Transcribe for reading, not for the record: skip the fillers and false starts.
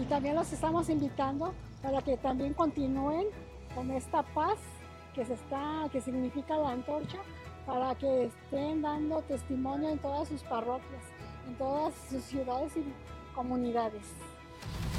también los estamos invitando para que también continúen con esta paz que significa la antorcha, para que estén dando testimonio en todas sus parroquias, en todas sus ciudades y comunidades.